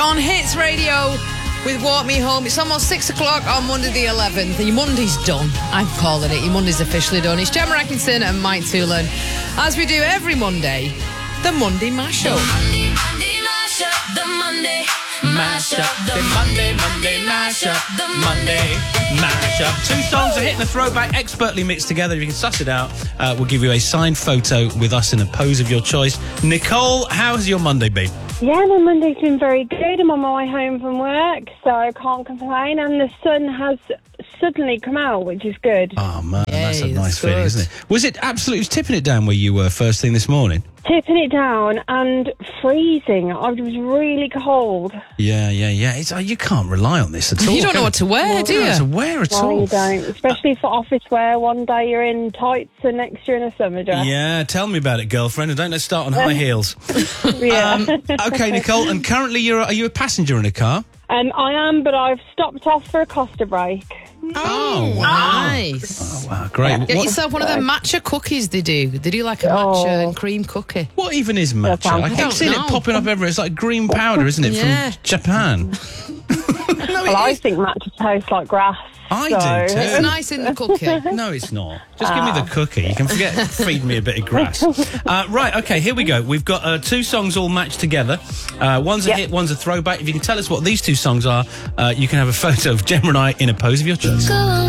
on Hits Radio with Walk Me Home. It's almost 6 o'clock on Monday the 11th. Your Monday's done. I'm calling it. Your Monday's officially done. It's Gemma Atkinson and Mike Toolan. As we do every Monday, the Monday Mashup. Monday Mashup, the Monday Mashup, the Monday Mashup, the Monday Mashup. Two songs, a hit and a throwback, expertly mixed together. If you can suss it out, we'll give you a signed photo with us in a pose of your choice. Nicole, how has your Monday been? Yeah, my Monday's been very good. I'm on my way home from work, so I can't complain. And the sun has suddenly come out, which is good. Oh, man, that's a Yay, nice that's feeling, good. isn't it? Was it absolutely tipping it down where you were first thing this morning? Tipping it down and freezing. I was really cold. Yeah. It's, you can't rely on this at all. You don't know what to wear, do You don't know you? what to wear at No, all. you don't. Especially for office wear. One day you're in tights and next you're in a summer dress. Yeah, tell me about it, girlfriend. And don't let's start on high heels. Yeah. Okay, Nicole, and currently are you a passenger in a car? I am, but I've stopped off for a Costa break. Oh, wow. Nice. Oh, wow, great. Get yourself one of them matcha cookies they do. They do like a matcha and cream cookie. What even is matcha? I keep don't seeing know. it popping up everywhere. It's like green powder, isn't it, Yeah. from Japan? Well, I think matcha tastes like grass. I so. do too. It's nice in the cookie. No, it's not. Just give me the cookie. You can feed me a bit of grass. Right, okay, here we go. We've got two songs all matched together. One's a hit, one's a throwback. If you can tell us what these two songs are, you can have a photo of Gemma and I in a pose of your choice. Go on.